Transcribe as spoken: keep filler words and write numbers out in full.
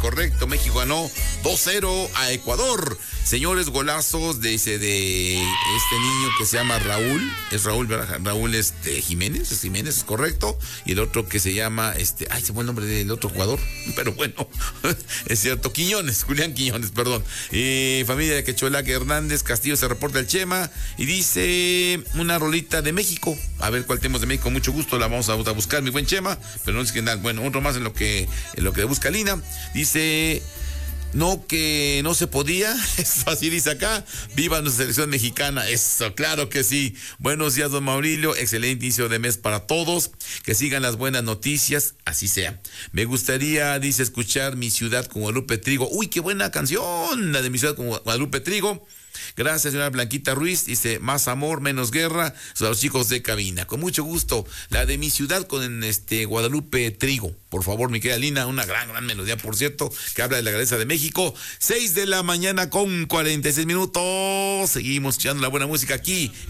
Correcto, México ganó dos cero a Ecuador. Señores, golazos de ese de este niño que se llama Raúl. Es Raúl, ¿verdad? Raúl este, Jiménez, es Jiménez, es correcto. Y el otro que se llama, este, ay, se fue el nombre del otro jugador. Pero bueno, es cierto, Quiñones, Julián Quiñones, perdón. Eh, familia de Quecholaque Hernández, Castillo se reporta el Chema. Y dice una rolita de México. A ver cuál tenemos de México, con mucho gusto la vamos a, a buscar, mi buen Chema. Pero no es que nada, bueno, otro más en lo que, en lo que busca Lina. Dice Dice, no, que no se podía, es fácil, dice acá, viva nuestra selección mexicana, eso, claro que sí. Buenos días, don Maurilio, excelente inicio de mes para todos, que sigan las buenas noticias, así sea. Me gustaría, dice, escuchar Mi Ciudad con Guadalupe Trigo, uy, qué buena canción, la de Mi Ciudad con Guadalupe Trigo. Gracias, señora Blanquita Ruiz. Dice, más amor, menos guerra. A los chicos de cabina. Con mucho gusto. La de Mi Ciudad con este Guadalupe Trigo. Por favor, mi querida Lina. Una gran, gran melodía, por cierto, que habla de la grandeza de México. Seis de la mañana con cuarenta y seis minutos. Seguimos escuchando la buena música aquí